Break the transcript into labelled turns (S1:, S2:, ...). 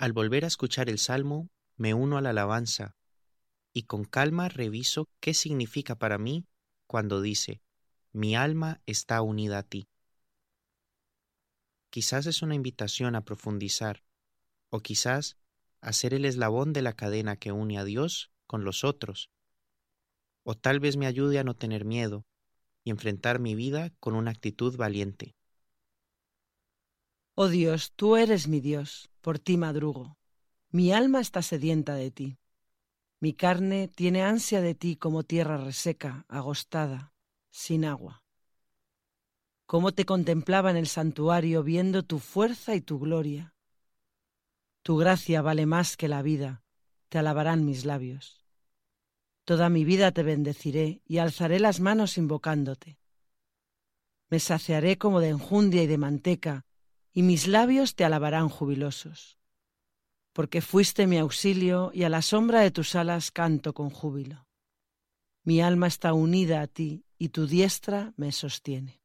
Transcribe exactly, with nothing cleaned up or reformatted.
S1: Al volver a escuchar el Salmo, me uno a la alabanza y con calma reviso qué significa para mí cuando dice, mi alma está unida a ti. Quizás es una invitación a profundizar, o quizás a ser el eslabón de la cadena que une a Dios con los otros, o tal vez me ayude a no tener miedo y enfrentar mi vida con una actitud valiente.
S2: Oh Dios, tú eres mi Dios, por ti madrugo. Mi alma está sedienta de ti. Mi carne tiene ansia de ti como tierra reseca, agostada, sin agua. Cómo te contemplaba en el santuario viendo tu fuerza y tu gloria. Tu gracia vale más que la vida, te alabarán mis labios. Toda mi vida te bendeciré y alzaré las manos invocándote. Me saciaré como de enjundia y de manteca, y mis labios te alabarán jubilosos. Porque fuiste mi auxilio y a la sombra de tus alas canto con júbilo. Mi alma está unida a ti y tu diestra me sostiene.